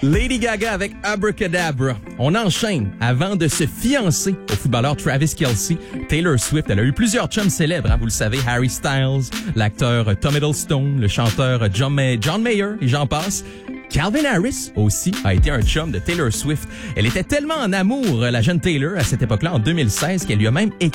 Lady Gaga avec Abracadabra. On enchaîne. Avant de se fiancer au footballeur Travis Kelce, Taylor Swift, elle a eu plusieurs chums célèbres, hein, vous le savez, Harry Styles, l'acteur Tom Hiddleston, le chanteur John Mayer, et j'en passe. Calvin Harris aussi a été un chum de Taylor Swift. Elle était tellement en amour, la jeune Taylor, à cette époque-là, en 2016, qu'elle lui a même écrit